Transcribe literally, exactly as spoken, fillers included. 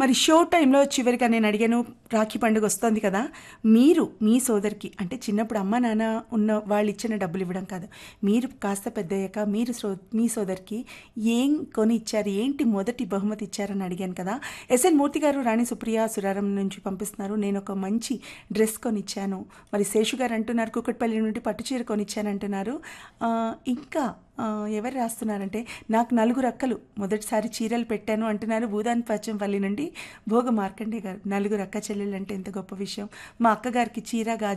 మరి షో టైంలో చివరిగా నేను అడిగాను, రాఖీ పండుగ వస్తోంది కదా, మీరు మీ సోదరికి అంటే చిన్నప్పుడు అమ్మ నాన్న ఉన్న వాళ్ళు ఇచ్చిన డబ్బులు ఇవ్వడం కాదు, మీరు కాస్త పెద్దయ్యాక మీరు సో మీ సోదరికి ఏం కొని ఇచ్చారు, ఏంటి మొదటి బహుమతి ఇచ్చారని అడిగాను కదా. ఎస్ఎన్ మూర్తి గారు రాణి సుప్రియ సురారం నుంచి పంపిస్తున్నారు, నేను ఒక మంచి డ్రెస్ కొనిచ్చాను. మరి శేషు గారు అంటున్నారు కుక్కట్పల్లి నుండి పట్టుచీర కొనిచ్చాను అంటున్నారు. ఆ, ఇంకా ఆ, ఎవరు రాస్తున్నారంటే నాకు నలుగురు అక్కలు మొదటిసారి చీరలు పెట్టాను అంటున్నారు భూదాన్ పచ్చంపల్లి నుండి భోగ మార్కండే గారు. నలుగురు అక్క చెల్లెలు అంటే ఎంత గొప్ప విషయం. మా అక్కగారికి చీర గాజు